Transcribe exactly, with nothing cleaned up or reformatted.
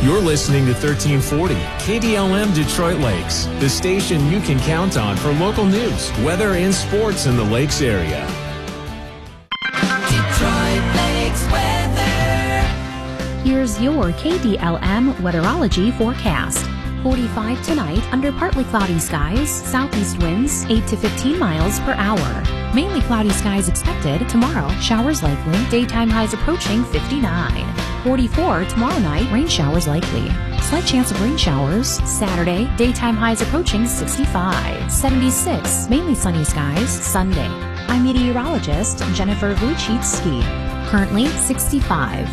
You're listening to thirteen forty K D L M Detroit Lakes, the station you can count on for local news, weather, and sports in the Lakes area. Detroit Lakes weather. Here's your K D L M weatherology forecast. forty-five tonight under partly cloudy skies, southeast winds eight to fifteen miles per hour. Mainly cloudy skies expected tomorrow, showers likely, daytime highs approaching fifty-nine. forty-four tomorrow night, rain showers likely. Slight chance of rain showers Saturday, daytime highs approaching sixty-five. seventy-six, mainly sunny skies Sunday. I'm meteorologist Jennifer Vuchitsky. Currently sixty-five.